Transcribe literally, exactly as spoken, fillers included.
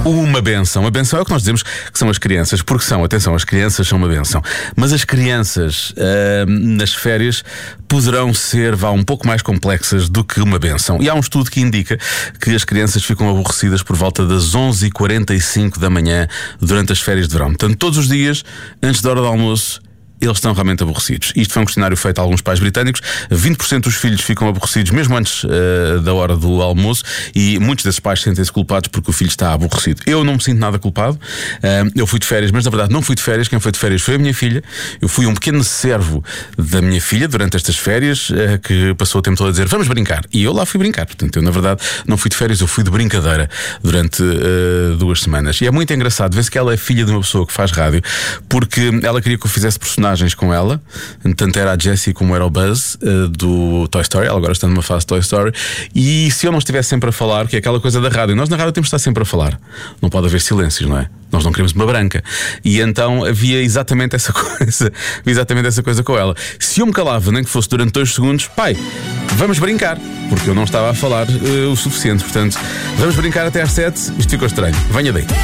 Uma benção. A benção é o que nós dizemos que são as crianças, porque são, atenção, as crianças são uma benção. Mas as crianças uh, nas férias poderão ser, vá, um pouco mais complexas do que uma benção. E há um estudo que indica que as crianças ficam aborrecidas por volta das onze e quarenta e cinco da manhã durante as férias de verão. Portanto, todos os dias, antes da hora do almoço, eles estão realmente aborrecidos. Isto foi um questionário feito a alguns pais britânicos. vinte por cento dos filhos ficam aborrecidos mesmo antes uh, da hora do almoço. E muitos desses pais sentem-se culpados porque o filho está aborrecido. Eu não me sinto nada culpado. uh, Eu fui de férias, mas na verdade não fui de férias. Quem foi de férias foi a minha filha. Eu fui um pequeno servo da minha filha durante estas férias, uh, que passou o tempo todo a dizer vamos brincar. E eu lá fui brincar. Portanto, eu na verdade não fui de férias, eu fui de brincadeira durante uh, duas semanas. E é muito engraçado, vê-se que ela é filha de uma pessoa que faz rádio, porque ela queria que eu fizesse personagens com ela, tanto era a Jessie como era o Buzz, uh, do Toy Story. Ela agora está numa fase Toy Story. E se eu não estivesse sempre a falar, que é aquela coisa da rádio, nós na rádio temos de estar sempre a falar, não pode haver silêncios, não é? Nós não queremos uma branca. E então havia exatamente essa coisa havia exatamente essa coisa com ela. Se eu me calava, nem que fosse durante dois segundos, pai, vamos brincar, porque eu não estava a falar uh, o suficiente. Portanto, vamos brincar até às sete. Isto ficou estranho, venha daí.